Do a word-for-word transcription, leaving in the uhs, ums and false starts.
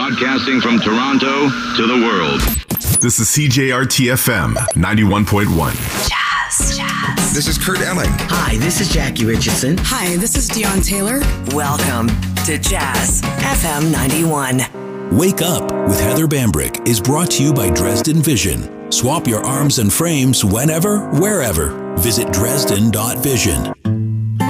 broadcasting from Toronto to the world. This is C J R T F M ninety-one point one. Jazz, jazz. This is Kurt Elling. Hi, this is Jackie Richardson. Hi, this is Dion Taylor. Welcome to Jazz F M ninety-one. Wake Up with Heather Bambrick is brought to you by Dresden Vision. Swap your arms and frames whenever, wherever. Visit Dresden dot vision.